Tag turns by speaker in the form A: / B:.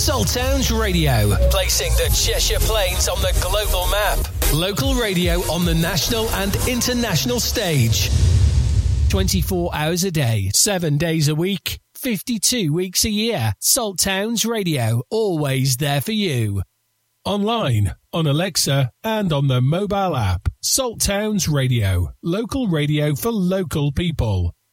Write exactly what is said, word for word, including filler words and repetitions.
A: Salt Towns Radio, placing the Cheshire Plains on the global map. Local radio on the national and international stage. twenty-four hours a day, seven days a week, fifty-two weeks a year. Salt Towns Radio, always there for you. Online, on Alexa, and on the mobile app. Salt Towns Radio, local radio for local people.